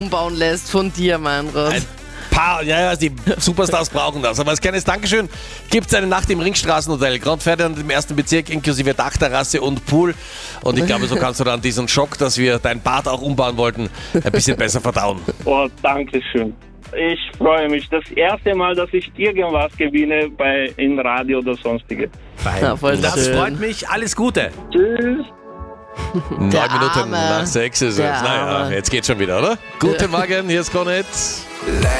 umbauen lässt von dir, Meinrad. Ein paar, ja, die Superstars brauchen das. Aber als kleines Dankeschön gibt es eine Nacht im Ringstraßenhotel. Grand Ferdinand im 1. Bezirk inklusive Dachterrasse und Pool. Und ich glaube, so kannst du dann diesen Schock, dass wir dein Bad auch umbauen wollten, ein bisschen besser verdauen. Oh, danke schön. Ich freue mich. Das erste Mal, dass ich irgendwas gewinne im Radio oder sonstige. Fein. Ja, voll Das schön. freut mich. Alles Gute. Tschüss. 9 Minuten Arme. nach 6 ist es. Der Naja, Arme. jetzt geht's schon wieder, oder? Guten Morgen, hier ist Cornet.